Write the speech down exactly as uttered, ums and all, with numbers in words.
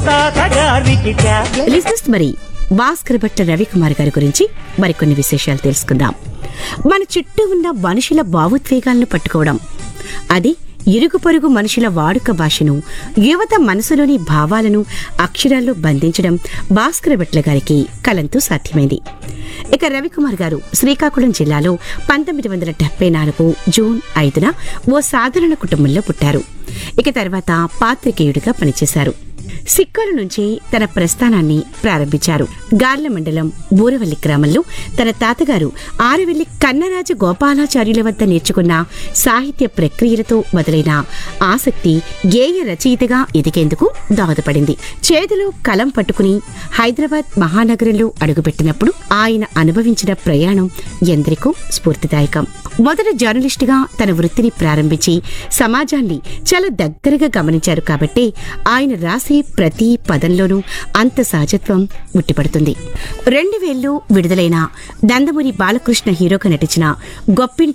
లిజినెస్ మరి భాస్కర్ భట్ల రవికుమార్ గారి గురించి మరికొన్ని విశేషాలు తెలుసుకుందాం. మన చుట్టూ ఉన్న మనుషుల భావోద్వేగాలను పట్టుకోవడం, అది ఇరుగు పొరుగు మనుషుల వాడుక భాషను, యువత మనసులోని భావాలను అక్షరాల్లో బంధించడం భాస్కర్ భట్ల గారికి కలంతో సాధ్యమైంది. ఇక రవికుమార్ గారు శ్రీకాకుళం జిల్లాలో పంతొమ్మిది వందల డెబ్బై నాలుగు జూన్ ఐదున ఓ సాధారణ కుటుంబంలో పుట్టారు. ఇక తర్వాత పాత్రికేయుడిగా పనిచేశారు. సిక్కోలు నుంచి తన ప్రస్థానాన్ని ప్రారంభించారు. గార్ల మండలం బూరవల్లి గ్రామంలో తన తాతగారు ఆరువెల్లి కన్నరాజు గోపాలాచార్యుల వద్ద నేర్చుకున్న సాహిత్య ప్రక్రియలతో మొదలైన ఆసక్తి గేయ రచయితగా ఎదిగేందుకు దోహదపడింది. చేతిలో కలం పట్టుకుని హైదరాబాద్ మహానగరంలో అడుగుపెట్టినప్పుడు ఆయన అనుభవించిన ప్రయాణం ఎందరికో స్ఫూర్తిదాయకం. మొదట జర్నలిస్టుగా తన వృత్తిని ప్రారంభించి సమాజాన్ని చాలా దగ్గరగా గమనించారు కాబట్టి ఆయన రాసే ప్రతి పదంలోనూ అంత సహజత్వం ఉట్టిపడుతుంది. రెండు వేల్లో విడుదలైన నందమూరి బాలకృష్ణ హీరోగా నటించిన గొప్పింటి